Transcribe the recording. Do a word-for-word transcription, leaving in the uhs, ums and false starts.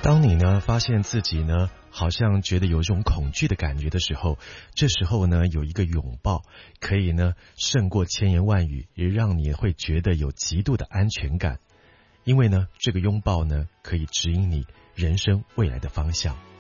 当你呢发现自己呢好像觉得有一种恐惧的感觉的时候，这时候呢有一个拥抱可以呢胜过千言万语，也让你会觉得有极度的安全感。因为呢这个拥抱呢可以指引你人生未来的方向。